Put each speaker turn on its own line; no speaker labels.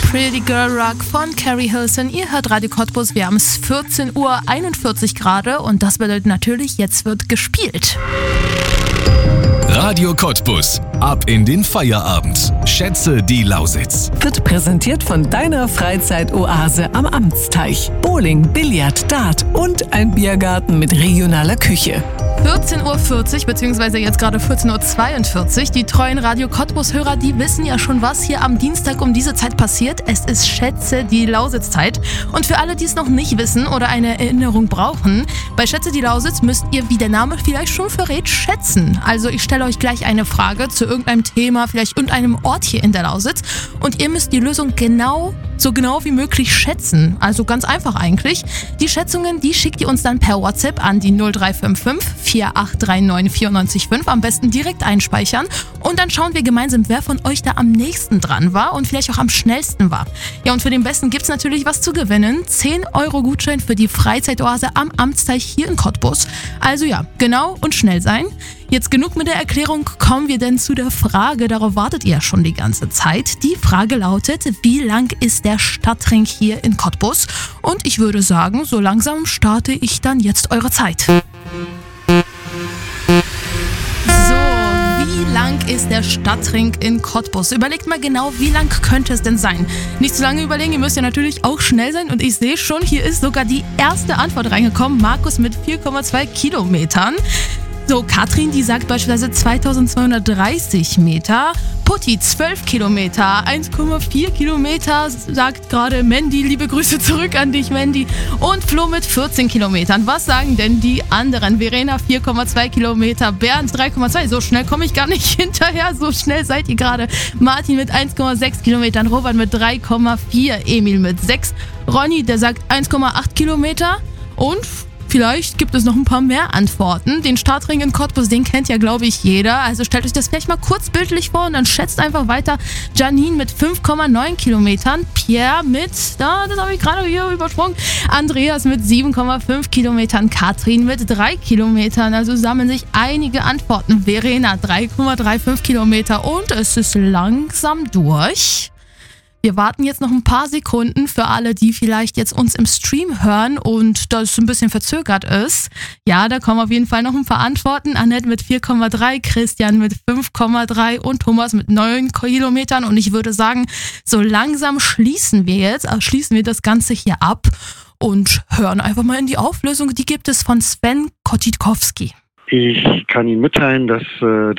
Pretty Girl Rock von Carrie Hilson. Ihr hört Radio Cottbus, wir haben es 14:41 Uhr gerade und das bedeutet natürlich, jetzt wird gespielt.
Radio Cottbus. Ab in den Feierabend. Schätze die Lausitz.
Wird präsentiert von deiner Freizeitoase am Amtsteich. Bowling, Billard, Dart und ein Biergarten mit regionaler Küche.
14:40 Uhr, beziehungsweise jetzt gerade 14:42 Uhr. Die treuen Radio Cottbus-Hörer, die wissen ja schon, was hier am Dienstag um diese Zeit passiert. Es ist Schätze die Lausitz-Zeit. Und für alle, die es noch nicht wissen oder eine Erinnerung brauchen, bei Schätze die Lausitz müsst ihr, wie der Name vielleicht schon verrät, schätzen. Also ich stelle euch gleich eine Frage zu irgendeinem Thema, vielleicht irgendeinem Ort hier in der Lausitz. Und ihr müsst die Lösung so genau wie möglich schätzen. Also ganz einfach eigentlich. Die Schätzungen, die schickt ihr uns dann per WhatsApp an die 0355 4839 945. Am besten direkt einspeichern. Und dann schauen wir gemeinsam, wer von euch da am nächsten dran war und vielleicht auch am schnellsten war. Ja, und für den Besten gibt's natürlich was zu gewinnen. 10 € Gutschein für die Freizeitoase am Amtsteich hier in Cottbus. Also ja, genau und schnell sein. Jetzt genug mit der Erklärung, kommen wir denn zu der Frage, darauf wartet ihr ja schon die ganze Zeit. Die Frage lautet, wie lang ist der Stadtring hier in Cottbus? Und ich würde sagen, so langsam starte ich dann jetzt eure Zeit. Wie lang ist der Stadtring in Cottbus? Überlegt mal genau, wie lang könnte es denn sein? Nicht zu lange überlegen, ihr müsst ja natürlich auch schnell sein. Und ich sehe schon, hier ist sogar die erste Antwort reingekommen. Markus mit 4,2 Kilometern. So, Katrin, die sagt beispielsweise 2230 Meter. Putti, 12 Kilometer. 1,4 Kilometer, sagt gerade Mandy. Liebe Grüße zurück an dich, Mandy. Und Flo mit 14 Kilometern. Was sagen denn die anderen? Verena, 4,2 Kilometer. Bernd, 3,2. So schnell komme ich gar nicht hinterher. So schnell seid ihr gerade. Martin mit 1,6 Kilometern. Robert mit 3,4. Emil mit 6. Ronny, der sagt 1,8 Kilometer. Und vielleicht gibt es noch ein paar mehr Antworten. Den Startring in Cottbus, den kennt ja, glaube ich, jeder. Also stellt euch das vielleicht mal kurz bildlich vor und dann schätzt einfach weiter. Janine mit 5,9 Kilometern. Pierre mit, das habe ich gerade hier übersprungen. Andreas mit 7,5 Kilometern. Katrin mit 3 Kilometern. Also sammeln sich einige Antworten. Verena 3,35 Kilometer. Und es ist langsam durch. Wir warten jetzt noch ein paar Sekunden für alle, die vielleicht jetzt uns im Stream hören und das ein bisschen verzögert ist. Ja, da kommen auf jeden Fall noch ein paar Antworten. Annette mit 4,3, Christian mit 5,3 und Thomas mit 9 Kilometern. Und ich würde sagen, so langsam schließen wir das Ganze hier ab und hören einfach mal in die Auflösung. Die gibt es von Sven Kotitkowski.
Ich kann Ihnen mitteilen, dass